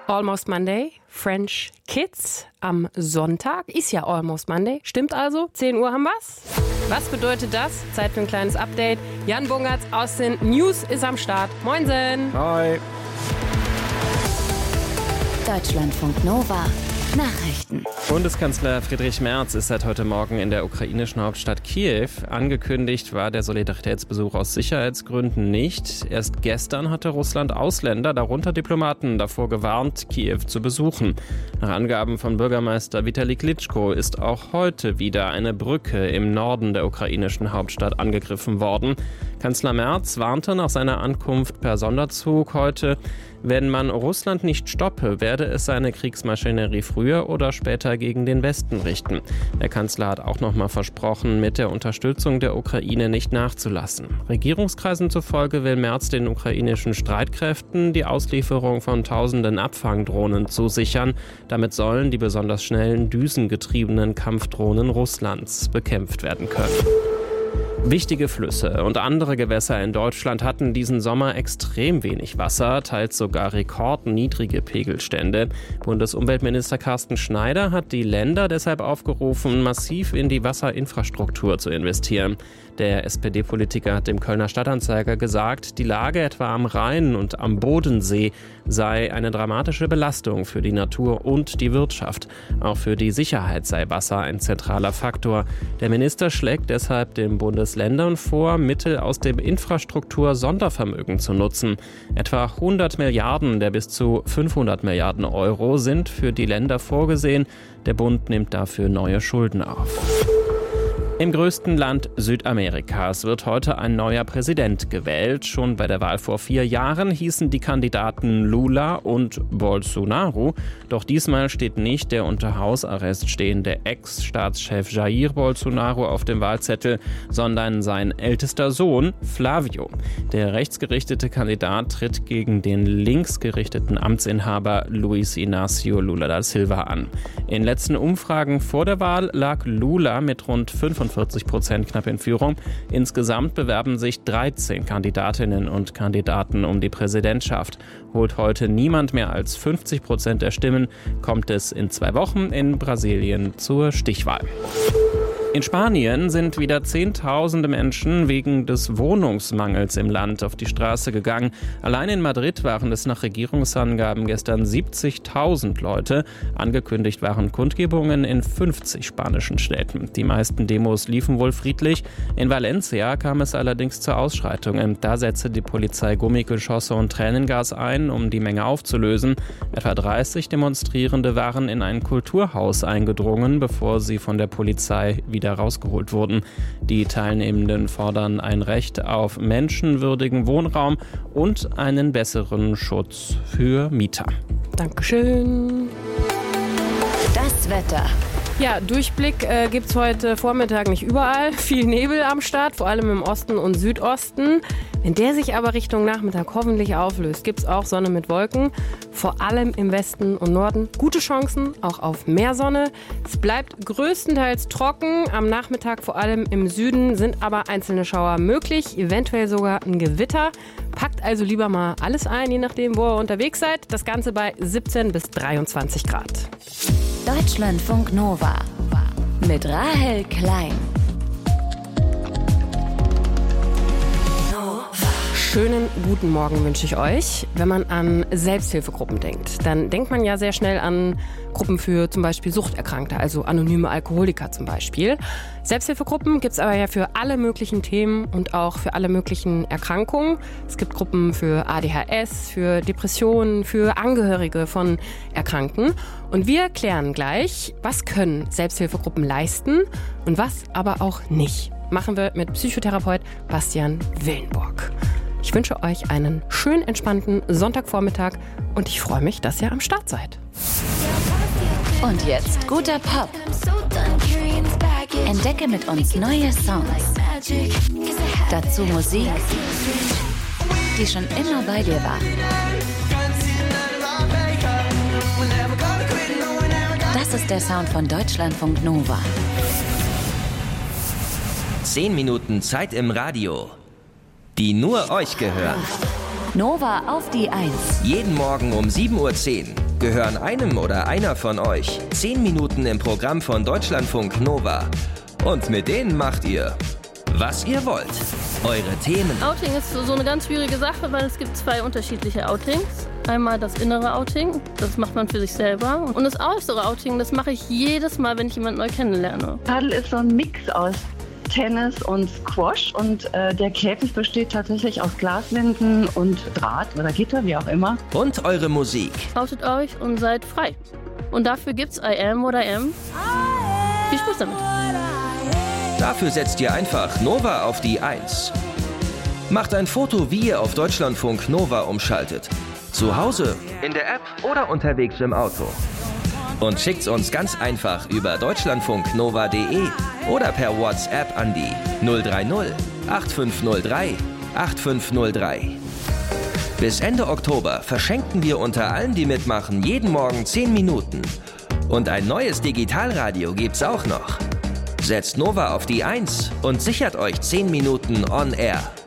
Almost Monday, French Kids am Sonntag. Ist ja Almost Monday, stimmt also. 10 Uhr haben wir's. Was bedeutet das? Zeit für ein kleines Update. Jan Bungertz aus den News ist am Start. Moinsen. Hi. Deutschlandfunk Nova. Nachrichten. Bundeskanzler Friedrich Merz ist seit heute Morgen in der ukrainischen Hauptstadt Kiew. Angekündigt war der Solidaritätsbesuch aus Sicherheitsgründen nicht. Erst gestern hatte Russland Ausländer, darunter Diplomaten, davor gewarnt, Kiew zu besuchen. Nach Angaben von Bürgermeister Vitali Klitschko ist auch heute wieder eine Brücke im Norden der ukrainischen Hauptstadt angegriffen worden. Kanzler Merz warnte nach seiner Ankunft per Sonderzug heute, wenn man Russland nicht stoppe, werde es seine Kriegsmaschinerie früher oder später gegen den Westen richten. Der Kanzler hat auch nochmal versprochen, mit der Unterstützung der Ukraine nicht nachzulassen. Regierungskreisen zufolge will Merz den ukrainischen Streitkräften die Auslieferung von tausenden Abfangdrohnen zusichern. Damit sollen die besonders schnellen, düsengetriebenen Kampfdrohnen Russlands bekämpft werden können. Wichtige Flüsse und andere Gewässer in Deutschland hatten diesen Sommer extrem wenig Wasser, teils sogar rekordniedrige Pegelstände. Bundesumweltminister Carsten Schneider hat die Länder deshalb aufgerufen, massiv in die Wasserinfrastruktur zu investieren. Der SPD-Politiker hat dem Kölner Stadtanzeiger gesagt, die Lage etwa am Rhein und am Bodensee sei eine dramatische Belastung für die Natur und die Wirtschaft. Auch für die Sicherheit sei Wasser ein zentraler Faktor. Der Minister schlägt deshalb den Bundesländern vor, Mittel aus dem Infrastruktur-Sondervermögen zu nutzen. Etwa 100 Milliarden der bis zu 500 Milliarden Euro sind für die Länder vorgesehen. Der Bund nimmt dafür neue Schulden auf. Im größten Land Südamerikas wird heute ein neuer Präsident gewählt. Schon bei der Wahl vor 4 Jahren hießen die Kandidaten Lula und Bolsonaro. Doch diesmal steht nicht der unter Hausarrest stehende Ex-Staatschef Jair Bolsonaro auf dem Wahlzettel, sondern sein ältester Sohn Flavio. Der rechtsgerichtete Kandidat tritt gegen den linksgerichteten Amtsinhaber Luiz Inácio Lula da Silva an. In letzten Umfragen vor der Wahl lag Lula mit rund 45% knapp in Führung. Insgesamt bewerben sich 13 Kandidatinnen und Kandidaten um die Präsidentschaft. Holt heute niemand mehr als 50% der Stimmen, kommt es in 2 Wochen in Brasilien zur Stichwahl. In Spanien sind wieder Zehntausende Menschen wegen des Wohnungsmangels im Land auf die Straße gegangen. Allein in Madrid waren es nach Regierungsangaben gestern 70.000 Leute. Angekündigt waren Kundgebungen in 50 spanischen Städten. Die meisten Demos liefen wohl friedlich. In Valencia kam es allerdings zu Ausschreitungen. Da setzte die Polizei Gummigeschosse und Tränengas ein, um die Menge aufzulösen. Etwa 30 Demonstrierende waren in ein Kulturhaus eingedrungen, bevor sie von der Polizei wieder rausgeholt wurden. Die Teilnehmenden fordern ein Recht auf menschenwürdigen Wohnraum und einen besseren Schutz für Mieter. Dankeschön. Das Wetter. Ja, Durchblick gibt's heute Vormittag nicht überall. Viel Nebel am Start, vor allem im Osten und Südosten. Wenn der sich aber Richtung Nachmittag hoffentlich auflöst, gibt's auch Sonne mit Wolken. Vor allem im Westen und Norden gute Chancen, auch auf mehr Sonne. Es bleibt größtenteils trocken. Am Nachmittag vor allem im Süden sind aber einzelne Schauer möglich, eventuell sogar ein Gewitter. Packt also lieber mal alles ein, je nachdem, wo ihr unterwegs seid. Das Ganze bei 17 bis 23 Grad. Deutschlandfunk Nova mit Rahel Klein. Schönen guten Morgen wünsche ich euch. Wenn man an Selbsthilfegruppen denkt, dann denkt man ja sehr schnell an Gruppen für zum Beispiel Suchterkrankte, also anonyme Alkoholiker zum Beispiel. Selbsthilfegruppen gibt es aber ja für alle möglichen Themen und auch für alle möglichen Erkrankungen. Es gibt Gruppen für ADHS, für Depressionen, für Angehörige von Erkrankten. Und wir klären gleich, was können Selbsthilfegruppen leisten und was aber auch nicht. Machen wir mit Psychotherapeut Bastian Willenburg. Ich wünsche euch einen schön entspannten Sonntagvormittag und ich freue mich, dass ihr am Start seid. Und jetzt guter Pop. Entdecke mit uns neue Songs. Dazu Musik, die schon immer bei dir war. Das ist der Sound von Deutschlandfunk Nova. 10 Minuten Zeit im Radio, die nur euch gehören. Nova auf die 1. Jeden Morgen um 7:10 Uhr gehören einem oder einer von euch 10 Minuten im Programm von Deutschlandfunk Nova. Und mit denen macht ihr, was ihr wollt. Eure Themen. Outing ist so eine ganz schwierige Sache, weil es gibt 2 unterschiedliche Outings. Einmal das innere Outing, das macht man für sich selber. Und das äußere Outing, das mache ich jedes Mal, wenn ich jemanden neu kennenlerne. Paddel ist so ein Mix aus Tennis und Squash und der Käfig besteht tatsächlich aus Glaswänden und Draht oder Gitter, wie auch immer. Und eure Musik. Outet euch und seid frei. Und dafür gibt's I Am What I Am. Viel Spaß damit. Dafür setzt ihr einfach Nova auf die 1. Macht ein Foto, wie ihr auf Deutschlandfunk Nova umschaltet. Zu Hause, in der App oder unterwegs im Auto. Und schickt's uns ganz einfach über deutschlandfunknova.de oder per WhatsApp an die 030 8503 8503. Bis Ende Oktober verschenken wir unter allen, die mitmachen, jeden Morgen 10 Minuten. Und ein neues Digitalradio gibt's auch noch. Setzt Nova auf die 1 und sichert euch 10 Minuten on air.